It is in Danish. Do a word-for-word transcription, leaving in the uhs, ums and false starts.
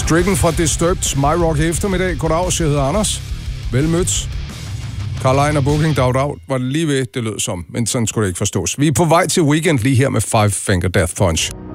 Stricken fra Disturbed, My Rock i eftermiddag. Goddag, jeg hedder Anders. Velmødt. Carl Ejner Booking, dag, dag, var det lige ved, det lød som, men sådan skulle det ikke forstås. Vi er på vej til weekend lige her med Five Finger Death Punch.